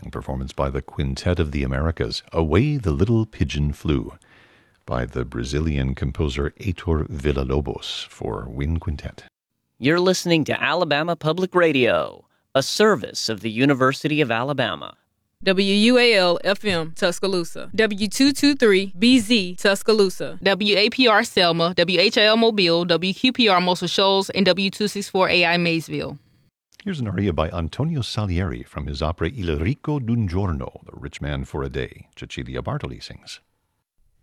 string performance by the Quintet of the Americas, Away the Little Pigeon Flew, by the Brazilian composer Heitor Villa-Lobos for wind quintet. You're listening to Alabama Public Radio, a service of the University of Alabama. WUAL-FM, Tuscaloosa. W223-BZ, Tuscaloosa. WAPR Selma, WHIL Mobile, WQPR Muscle Shoals, and W264AI Maysville. Here's an aria by Antonio Salieri from his opera Il Ricco d'un Giorno, The Rich Man for a Day. Cecilia Bartoli sings.